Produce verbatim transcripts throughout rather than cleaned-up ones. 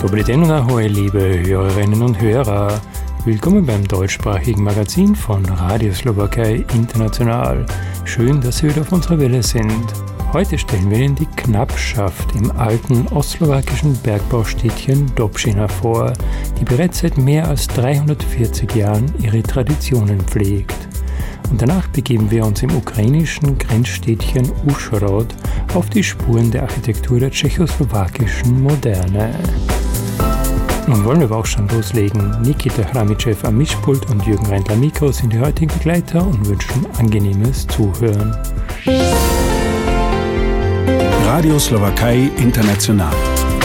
Dobry den und ahoi, liebe Hörerinnen und Hörer. Willkommen beim deutschsprachigen Magazin von Radio Slowakei International. Schön, dass Sie wieder auf unserer Welle sind. Heute stellen wir Ihnen die Knappschaft im alten ostslowakischen Bergbaustädtchen Dobšiná vor, die bereits seit mehr als dreihundertvierzig Jahren ihre Traditionen pflegt. Und danach begeben wir uns im ukrainischen Grenzstädtchen Užhorod auf die Spuren der Architektur der tschechoslowakischen Moderne. Nun wollen wir aber auch schon loslegen. Nikita Chramitschew am Mischpult und Jürgen Reindl Mikro sind die heutigen Begleiter und wünschen angenehmes Zuhören. Radio Slowakei International.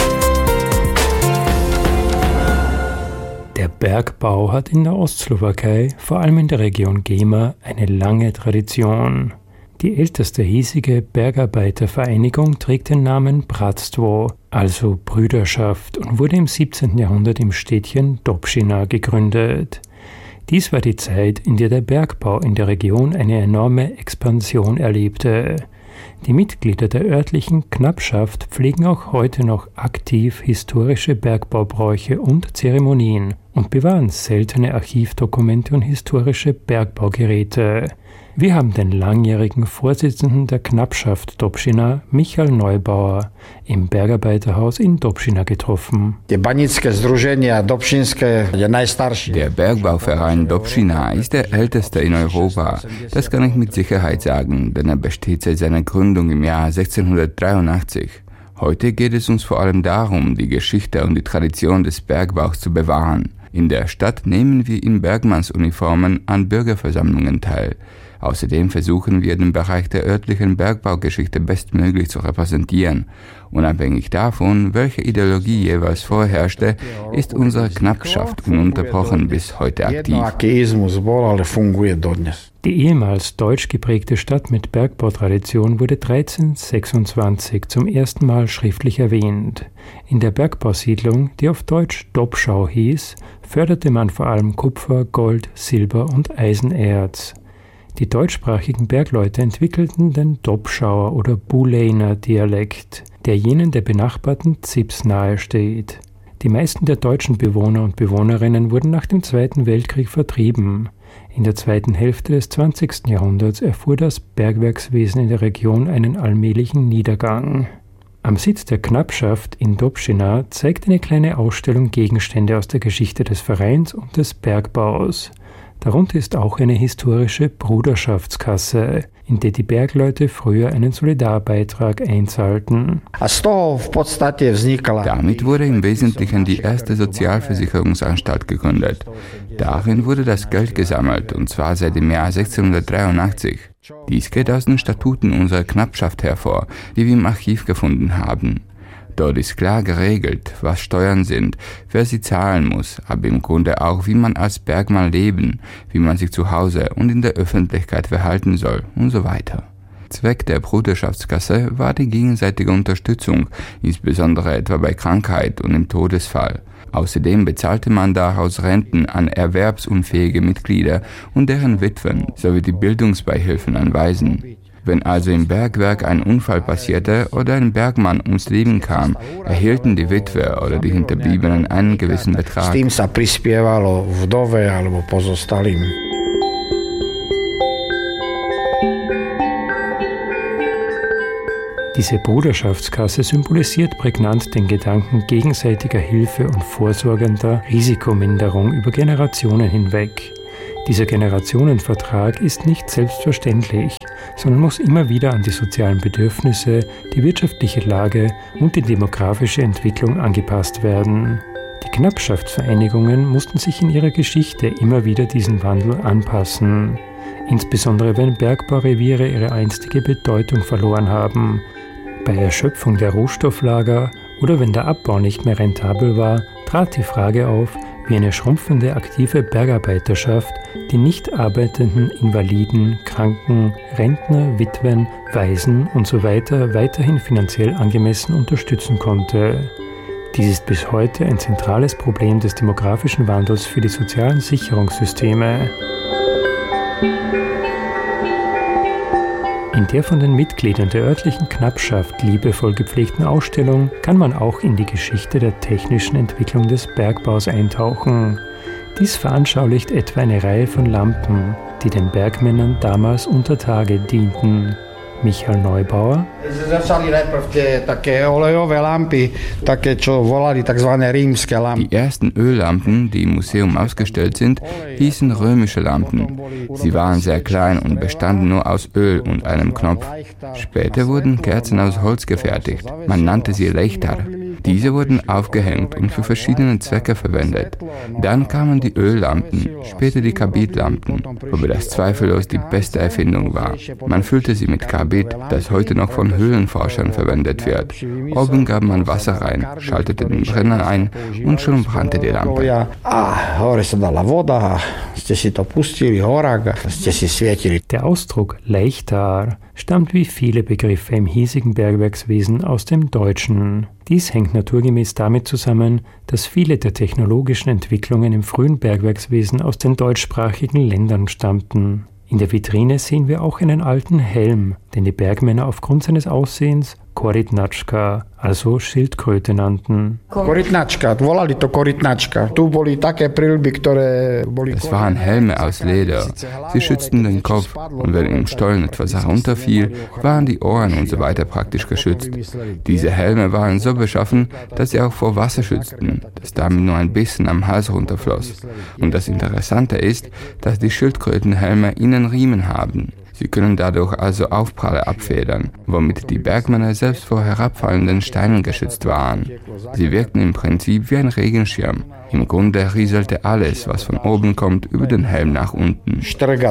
Der Bergbau hat in der Ostslowakei, vor allem in der Region Gema, eine lange Tradition. Die älteste hiesige Bergarbeitervereinigung trägt den Namen Bratstvo, also Brüderschaft, und wurde im siebzehnten Jahrhundert im Städtchen Dobšiná gegründet. Dies war die Zeit, in der der Bergbau in der Region eine enorme Expansion erlebte. Die Mitglieder der örtlichen Knappschaft pflegen auch heute noch aktiv historische Bergbaubräuche und Zeremonien und bewahren seltene Archivdokumente und historische Bergbaugeräte. Wir haben den langjährigen Vorsitzenden der Knappschaft Dobšiná, Michal Neubauer, im Bergarbeiterhaus in Dobšiná getroffen. Der Bergbauverein Dobšiná ist der älteste in Europa. Das kann ich mit Sicherheit sagen, denn er besteht seit seiner Gründung im Jahr sechzehnhundertdreiundachtzig. Heute geht es uns vor allem darum, die Geschichte und die Tradition des Bergbaus zu bewahren. In der Stadt nehmen wir in Bergmannsuniformen an Bürgerversammlungen teil. Außerdem versuchen wir, den Bereich der örtlichen Bergbaugeschichte bestmöglich zu repräsentieren. Unabhängig davon, welche Ideologie jeweils vorherrschte, ist unsere Knappschaft ununterbrochen bis heute aktiv. Die ehemals deutsch geprägte Stadt mit Bergbautradition wurde dreizehnhundertsechsundzwanzig zum ersten Mal schriftlich erwähnt. In der Bergbausiedlung, die auf Deutsch Dobšau hieß, förderte man vor allem Kupfer, Gold, Silber und Eisenerz. Die deutschsprachigen Bergleute entwickelten den Dobšauer oder Bulejner Dialekt, der jenen der benachbarten Zips nahesteht. Die meisten der deutschen Bewohner und Bewohnerinnen wurden nach dem Zweiten Weltkrieg vertrieben. In der zweiten Hälfte des zwanzigsten Jahrhunderts erfuhr das Bergwerkswesen in der Region einen allmählichen Niedergang. Am Sitz der Knappschaft in Dobšiná zeigt eine kleine Ausstellung Gegenstände aus der Geschichte des Vereins und des Bergbaus. Darunter ist auch eine historische Bruderschaftskasse, in der die Bergleute früher einen Solidarbeitrag einzahlten. Damit wurde im Wesentlichen die erste Sozialversicherungsanstalt gegründet. Darin wurde das Geld gesammelt, und zwar seit dem Jahr sechzehnhundertdreiundachtzig. Dies geht aus den Statuten unserer Knappschaft hervor, die wir im Archiv gefunden haben. Dort ist klar geregelt, was Steuern sind, wer sie zahlen muss, aber im Grunde auch, wie man als Bergmann leben, wie man sich zu Hause und in der Öffentlichkeit verhalten soll und so weiter. Zweck der Bruderschaftskasse war die gegenseitige Unterstützung, insbesondere etwa bei Krankheit und im Todesfall. Außerdem bezahlte man daraus Renten an erwerbsunfähige Mitglieder und deren Witwen sowie die Bildungsbeihilfen an Waisen. Wenn also im Bergwerk ein Unfall passierte oder ein Bergmann ums Leben kam, erhielten die Witwe oder die Hinterbliebenen einen gewissen Betrag. Diese Bruderschaftskasse symbolisiert prägnant den Gedanken gegenseitiger Hilfe und vorsorgender Risikominderung über Generationen hinweg. Dieser Generationenvertrag ist nicht selbstverständlich, sondern muss immer wieder an die sozialen Bedürfnisse, die wirtschaftliche Lage und die demografische Entwicklung angepasst werden. Die Knappschaftsvereinigungen mussten sich in ihrer Geschichte immer wieder diesen Wandel anpassen, insbesondere wenn Bergbaureviere ihre einstige Bedeutung verloren haben. Bei Erschöpfung der Rohstofflager oder wenn der Abbau nicht mehr rentabel war, trat die Frage auf, wie eine schrumpfende aktive Bergarbeiterschaft die nicht arbeitenden Invaliden, Kranken, Rentner, Witwen, Waisen usw. weiterhin finanziell angemessen unterstützen konnte. Dies ist bis heute ein zentrales Problem des demografischen Wandels für die sozialen Sicherungssysteme. In der von den Mitgliedern der örtlichen Knappschaft liebevoll gepflegten Ausstellung kann man auch in die Geschichte der technischen Entwicklung des Bergbaus eintauchen. Dies veranschaulicht etwa eine Reihe von Lampen, die den Bergmännern damals unter Tage dienten. Michael Neubauer. Die ersten Öllampen, die im Museum ausgestellt sind, hießen römische Lampen. Sie waren sehr klein und bestanden nur aus Öl und einem Knopf. Später wurden Kerzen aus Holz gefertigt. Man nannte sie Lechtar. Diese wurden aufgehängt und für verschiedene Zwecke verwendet. Dann kamen die Öllampen, später die Karbidlampen, wobei das zweifellos die beste Erfindung war. Man füllte sie mit Karbid, das heute noch von Höhlenforschern verwendet wird. Oben gab man Wasser rein, schaltete den Brenner ein und schon brannte die Lampe. Der Ausdruck Lechtar stammt wie viele Begriffe im hiesigen Bergwerkswesen aus dem Deutschen. Dies hängt naturgemäß damit zusammen, dass viele der technologischen Entwicklungen im frühen Bergwerkswesen aus den deutschsprachigen Ländern stammten. In der Vitrine sehen wir auch einen alten Helm, den die Bergmänner aufgrund seines Aussehens Korytnačka, also Schildkröte nannten. Es waren Helme aus Leder. Sie schützten den Kopf und wenn im Stollen etwas herunterfiel, waren die Ohren und so weiter praktisch geschützt. Diese Helme waren so beschaffen, dass sie auch vor Wasser schützten, das damit nur ein bisschen am Hals runterfloss. Und das Interessante ist, dass die Schildkrötenhelme innen Riemen haben. Sie können dadurch also Aufprall abfedern, womit die Bergmänner selbst vor herabfallenden Steinen geschützt waren. Sie wirkten im Prinzip wie ein Regenschirm. Im Grunde rieselte alles, was von oben kommt, über den Helm nach unten.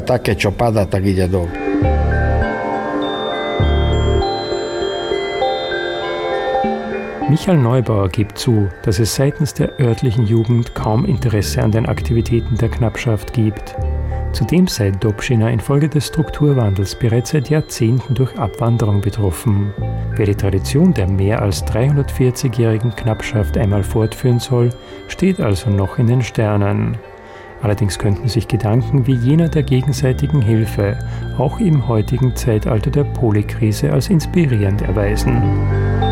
Michael Neubauer gibt zu, dass es seitens der örtlichen Jugend kaum Interesse an den Aktivitäten der Knappschaft gibt. Zudem sei Dobšiná infolge des Strukturwandels bereits seit Jahrzehnten durch Abwanderung betroffen. Wer die Tradition der mehr als dreihundertvierzigjährigen Knappschaft einmal fortführen soll, steht also noch in den Sternen. Allerdings könnten sich Gedanken wie jener der gegenseitigen Hilfe auch im heutigen Zeitalter der Polykrise als inspirierend erweisen.